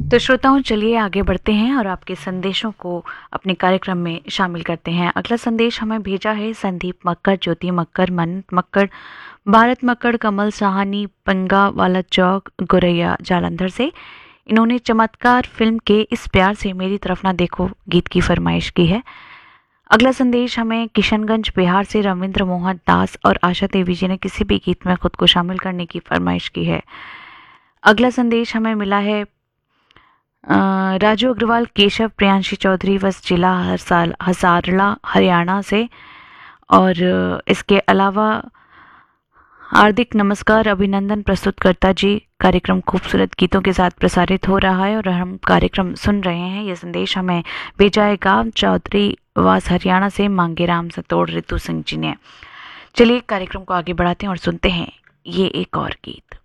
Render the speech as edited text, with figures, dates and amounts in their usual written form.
तो श्रोताओं, चलिए आगे बढ़ते हैं और आपके संदेशों को अपने कार्यक्रम में शामिल करते हैं। अगला संदेश हमें भेजा है संदीप मक्कर, ज्योति मक्कर, मनंत मक्कर, भारत मक्कर, कमल साहनी, पंगा वाला चौक, गुरैया जालंधर से। इन्होंने चमत्कार फिल्म के इस प्यार से मेरी तरफ ना देखो गीत की फरमाइश की है। अगला संदेश हमें किशनगंज बिहार से रविंद्र मोहन दास और आशा देवी जी ने किसी भी गीत में खुद को शामिल करने की फरमाइश की है। अगला संदेश हमें मिला है राजू अग्रवाल, केशव, प्रियांशी चौधरी, वस्त जिला हसारला हरियाणा से। और इसके अलावा हार्दिक नमस्कार, अभिनंदन प्रस्तुतकर्ता जी, कार्यक्रम खूबसूरत गीतों के साथ प्रसारित हो रहा है और हम कार्यक्रम सुन रहे हैं। ये संदेश हमें भेजा है गांव चौधरी वास हरियाणा से मांगेराम सतोड़ रितु सिंह जी ने। चलिए कार्यक्रम को आगे बढ़ाते हैं और सुनते हैं ये एक और गीत।